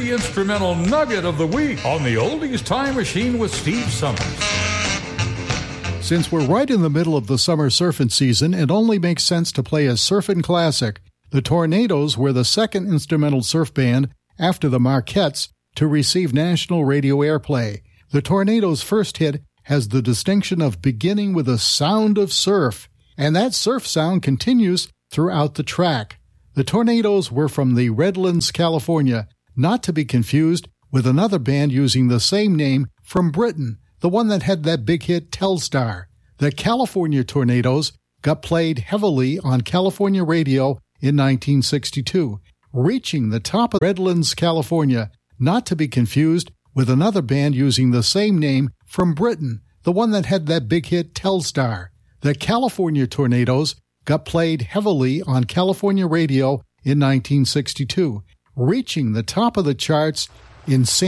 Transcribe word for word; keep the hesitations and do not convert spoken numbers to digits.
multi-instrumental nugget of the week on the Oldies Time Machine with Steve Summers. Since we're right in the middle of the summer surfing season, it only makes sense to play a surfing classic. The Tornadoes were the second instrumental surf band after the Marquettes to receive national radio airplay. The Tornadoes' first hit has the distinction of beginning with a sound of surf, and that surf sound continues throughout the track. The Tornadoes were from the Redlands, California, not to be confused with another band using the same name from Britain, the one that had that big hit Telstar. The California Tornadoes got played heavily on California radio in nineteen sixty-two, reaching the top of Redlands, California, not to be confused with another band using the same name from Britain, the one that had that big hit Telstar. The California Tornadoes got played heavily on California radio in nineteen sixty-two, reaching the top of the charts in San